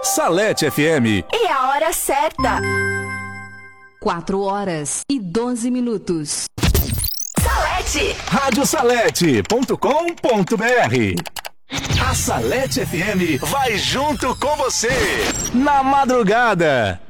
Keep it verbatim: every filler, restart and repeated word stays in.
Salete F M. E a hora certa. Quatro horas e doze minutos. Salete. rádio salete ponto com ponto br. A Salete F M vai junto com você na madrugada.